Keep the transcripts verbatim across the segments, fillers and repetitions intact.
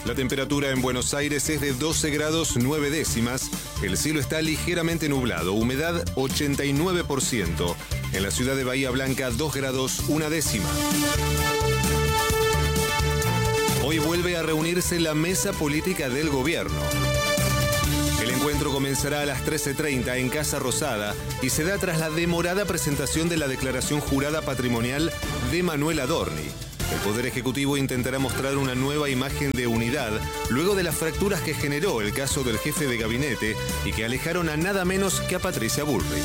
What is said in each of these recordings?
La temperatura en Buenos Aires es de doce grados nueve décimas. El cielo está ligeramente nublado. Humedad ochenta y nueve por ciento. En la ciudad de Bahía Blanca, dos grados una décima. Hoy vuelve a reunirse la mesa política del gobierno. El encuentro comenzará a las trece treinta en Casa Rosada y se da tras la demorada presentación de la declaración jurada patrimonial de Manuel Adorni. El Poder Ejecutivo intentará mostrar una nueva imagen de unidad luego de las fracturas que generó el caso del jefe de gabinete y que alejaron a nada menos que a Patricia Bullrich.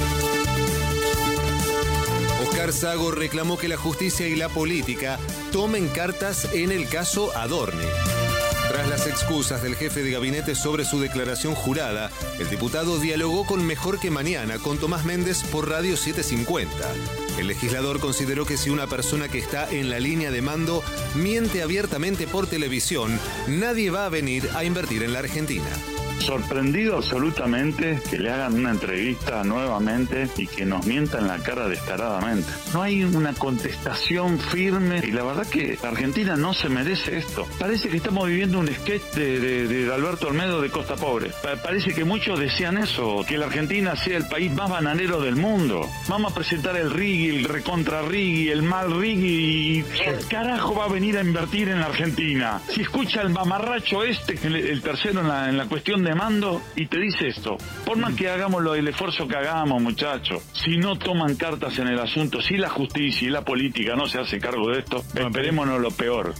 Oscar Sago reclamó que la justicia y la política tomen cartas en el caso Adorni. Tras las excusas del jefe de gabinete sobre su declaración jurada, el diputado dialogó con Mejor que Mañana con Tomás Méndez por Radio setecientos cincuenta. El legislador consideró que si una persona que está en la línea de mando miente abiertamente por televisión, nadie va a venir a invertir en la Argentina. Sorprendido absolutamente que le hagan una entrevista nuevamente y que nos mientan la cara descaradamente. No hay una contestación firme y la verdad que la Argentina no se merece esto. Parece que estamos viviendo un sketch de, de, de Alberto Olmedo de Costa Pobre. Pa- parece que muchos decían eso, que la Argentina sea el país más bananero del mundo. Vamos a presentar el rigui, el recontra rigui, el mal rigui y ¿qué carajo va a venir a invertir en la Argentina? Si escucha el mamarracho este, el, el tercero en la, en la cuestión de mando y te dice esto, por más que hagamos lo, el esfuerzo que hagamos, muchachos, si no toman cartas en el asunto, si la justicia y la política no se hace cargo de esto, esperémonos lo peor.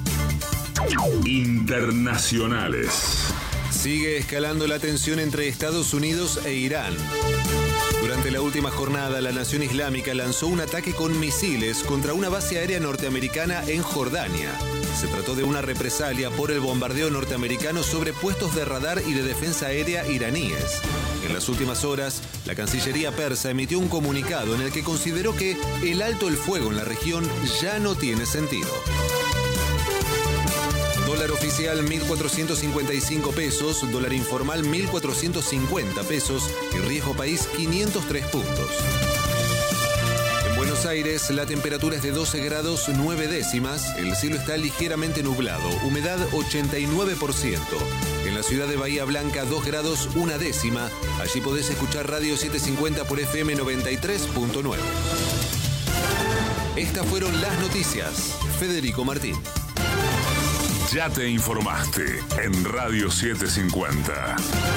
Internacionales. Sigue escalando la tensión entre Estados Unidos e Irán. Durante la última jornada, la Nación Islámica lanzó un ataque con misiles contra una base aérea norteamericana en Jordania. Se trató de una represalia por el bombardeo norteamericano sobre puestos de radar y de defensa aérea iraníes. En las últimas horas, la Cancillería persa emitió un comunicado en el que consideró que el alto el fuego en la región ya no tiene sentido. Dólar oficial mil cuatrocientos cincuenta y cinco pesos, dólar informal mil cuatrocientos cincuenta pesos y riesgo país quinientos tres puntos. En Buenos Aires la temperatura es de doce grados nueve décimas, el cielo está ligeramente nublado, humedad ochenta y nueve por ciento. En la ciudad de Bahía Blanca dos grados una décima, allí podés escuchar Radio setecientos cincuenta por F M noventa y tres punto nueve. Estas fueron las noticias. Federico Martín. Ya te informaste en Radio setecientos cincuenta.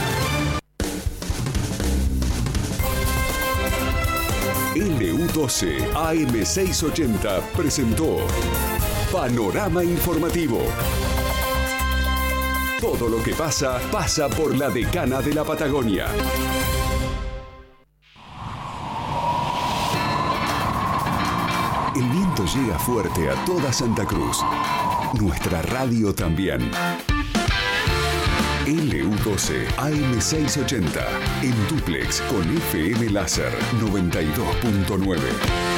L U doce A M seiscientos ochenta presentó Panorama Informativo. Todo lo que pasa, pasa por la decana de la Patagonia. El viento llega fuerte a toda Santa Cruz. Nuestra radio también. L U doce A M seiscientos ochenta en dúplex con F M Láser noventa y dos punto nueve.